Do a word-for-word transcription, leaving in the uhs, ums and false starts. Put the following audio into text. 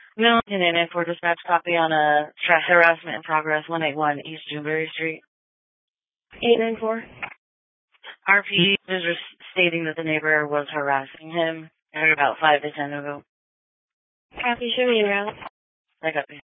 No, in an for dispatch copy on a stress harassment in progress, one eighty-one East Junebird Street. eight nine four. R P is stating that the neighbor was harassing him at about five to ten ago. Copy, show me around. I got